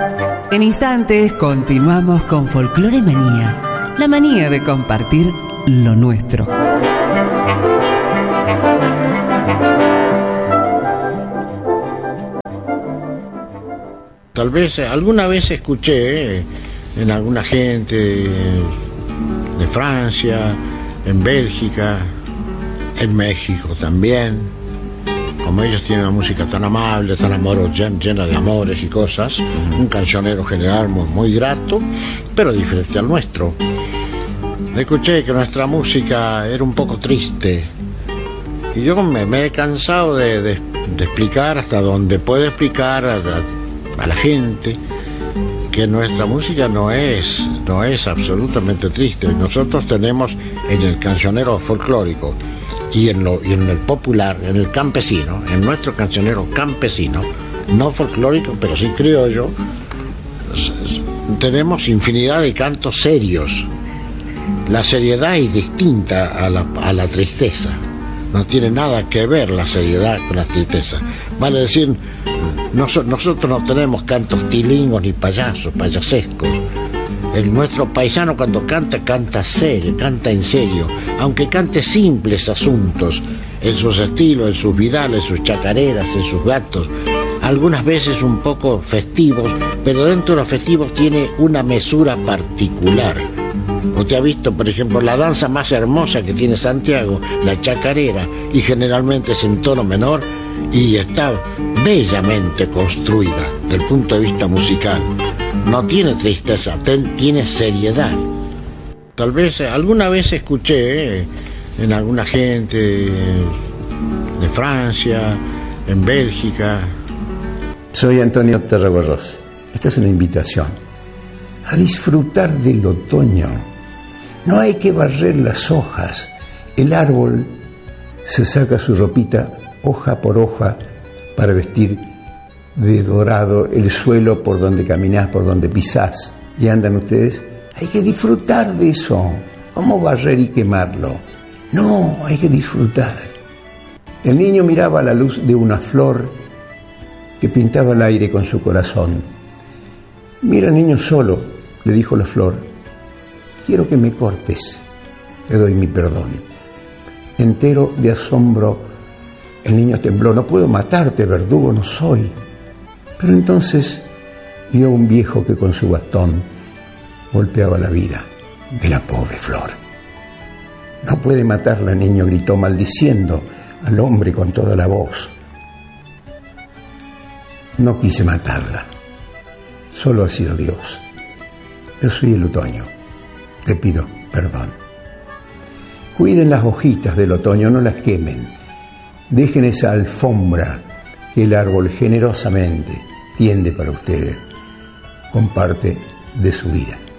En instantes continuamos con Folclore Manía, la manía de compartir lo nuestro. Tal vez alguna vez escuché en alguna gente de Francia, en Bélgica, en México también, como ellos tienen una música tan amable, tan amorosa, llena de amores y cosas, un cancionero general muy grato, pero diferente al nuestro. Escuché que nuestra música era un poco triste, y yo me he cansado de explicar hasta donde puedo explicar a la gente que nuestra música no es absolutamente triste. Nosotros tenemos en el cancionero folclórico y en el popular, en el campesino, en nuestro cancionero campesino, no folclórico, pero sí criollo, tenemos infinidad de cantos serios. La seriedad es distinta a la tristeza. No tiene nada que ver la seriedad con la tristeza. Vale decir, nosotros no tenemos cantos tilingos ni payasescos. Nuestro paisano cuando canta serio, canta en serio, aunque cante simples asuntos, en sus estilos, en sus vidales, en sus chacareras, en sus gatos, algunas veces un poco festivos, pero dentro de los festivos tiene una mesura particular. Usted ha visto, por ejemplo, la danza más hermosa que tiene Santiago, la chacarera, y generalmente es en tono menor y está bellamente construida desde el punto de vista musical. No tiene tristeza, tiene seriedad. Tal vez alguna vez escuché en alguna gente de Francia, en Bélgica. Soy Antonio Tarragorros. Esta es una invitación a disfrutar del otoño. No hay que barrer las hojas. El árbol se saca su ropita hoja por hoja para vestir de dorado el suelo por donde caminás, por donde pisás. Y andan ustedes. Hay que disfrutar de eso. ¿Cómo barrer y quemarlo? No, hay que disfrutar. El niño miraba la luz de una flor que pintaba el aire con su corazón. Mira, niño, solo, le dijo la flor, quiero que me cortes, te doy mi perdón. Entero de asombro, el niño tembló, no puedo matarte, verdugo no soy. Pero entonces vio a un viejo que con su bastón golpeaba la vida de la pobre flor. No puede matarla, niño, gritó maldiciendo al hombre con toda la voz. No quise matarla, solo ha sido Dios. Yo soy el otoño, te pido perdón. Cuiden las hojitas del otoño, no las quemen. Dejen esa alfombra que el árbol generosamente tiende para ustedes con parte de su vida.